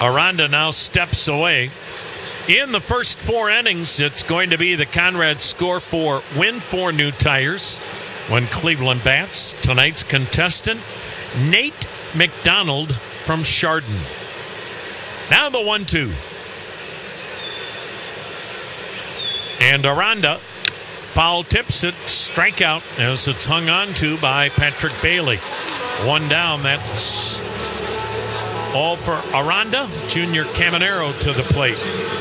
Aranda now steps away. In the first 4 innings, it's going to be the Conrad score win for New Tires when Cleveland bats. Tonight's contestant, Nate McDonald from Chardon. Now the 1-2. And Aranda foul tips it, strikeout as it's hung on to by Patrick Bailey. 1 down, that's all for Aranda. Junior Caminero to the plate.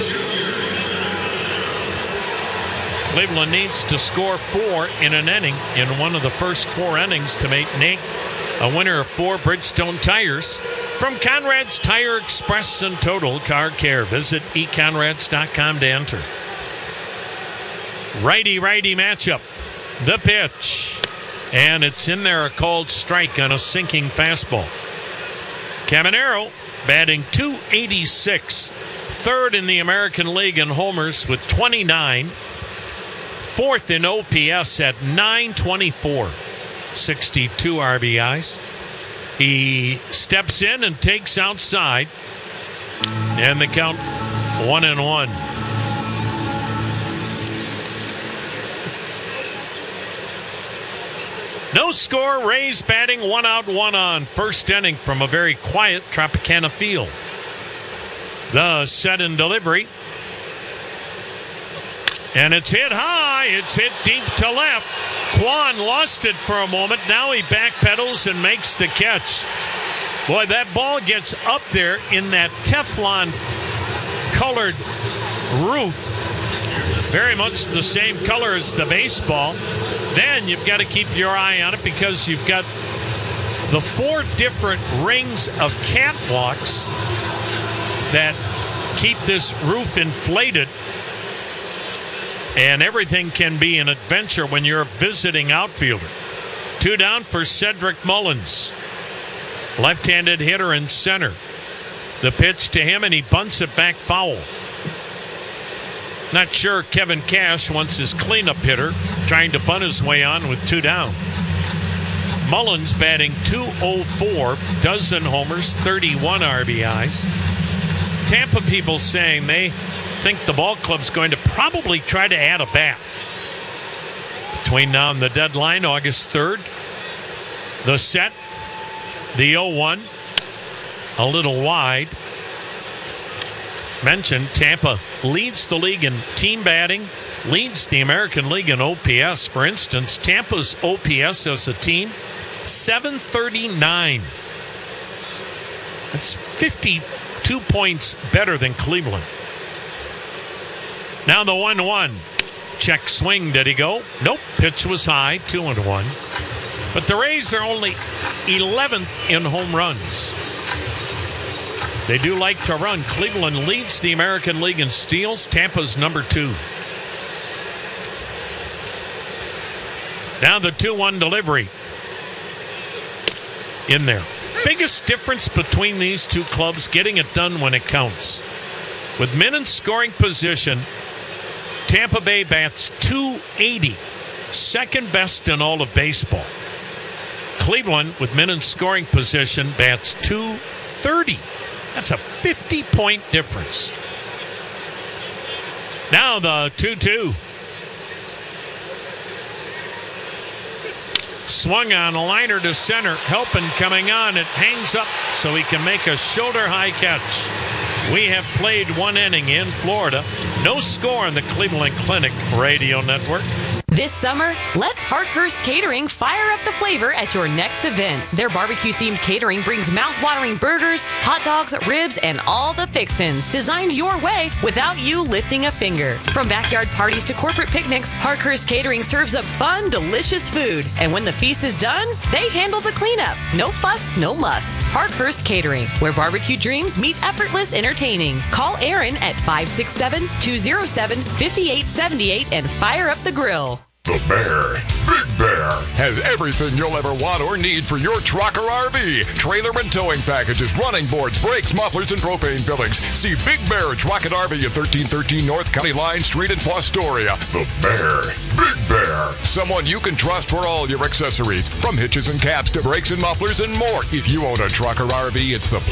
Cleveland needs to score 4 in an inning in one of the first 4 innings to make Nate a winner of 4 Bridgestone tires from Conrad's Tire Express and Total Car Care. Visit econrads.com to enter. Righty-righty matchup. The pitch. And it's in there, a called strike on a sinking fastball. Caminero batting .286. Third in the American League in homers with 29. Fourth in OPS at .924. 62 RBIs. He steps in and takes outside. And the count 1-1. No score, Rays batting 1 out, 1 on. First inning from a very quiet Tropicana field. The set and delivery. And it's hit high. It's hit deep to left. Kwan lost it for a moment. Now he backpedals and makes the catch. Boy, that ball gets up there in that Teflon-colored roof. Very much the same color as the baseball. Then you've got to keep your eye on it because you've got the 4 different rings of catwalks that keep this roof inflated. And everything can be an adventure when you're a visiting outfielder. 2 down for Cedric Mullins. Left-handed hitter in center. The pitch to him, and he bunts it back foul. Not sure Kevin Cash wants his cleanup hitter trying to bunt his way on with 2 down. Mullins batting .204, dozen homers, 31 RBIs. Tampa people saying they think the ball club's going to probably try to add a bat. Between now and the deadline, August 3rd, the set, the 0-1, a little wide. Mentioned Tampa leads the league in team batting, leads the American League in OPS. For instance, Tampa's OPS as a team, 739. That's 52 points better than Cleveland. Now the 1-1. Check swing. Did he go? Nope. Pitch was high. 2-1. But the Rays are only 11th in home runs. They do like to run. Cleveland leads the American League in steals. Tampa's number 2. Now the 2-1 delivery. In there. Biggest difference between these two clubs, getting it done when it counts. With men in scoring position, Tampa Bay bats .280, second best in all of baseball. Cleveland, with men in scoring position, bats .230. That's a 50-point difference. Now the 2-2. Swung on, a liner to center. Helping coming on. It hangs up so he can make a shoulder-high catch. We have played 1 inning in Florida. No score in the Cleveland Clinic Radio Network. This summer, let Parkhurst Catering fire up the flavor at your next event. Their barbecue-themed catering brings mouth-watering burgers, hot dogs, ribs, and all the fixins designed your way without you lifting a finger. From backyard parties to corporate picnics, Parkhurst Catering serves up fun, delicious food. And when the feast is done, they handle the cleanup. No fuss, no muss. Parkhurst Catering, where barbecue dreams meet effortless entertaining. Call Aaron at 567-207-5878 and fire up the grill. The Bear, Big Bear, has everything you'll ever want or need for your truck or RV. Trailer and towing packages, running boards, brakes, mufflers, and propane fillings. See Big Bear Truck and RV at 1313 North County Line Street in Fostoria. The Bear, Big Bear, someone you can trust for all your accessories. From hitches and caps to brakes and mufflers and more. If you own a truck or RV, it's the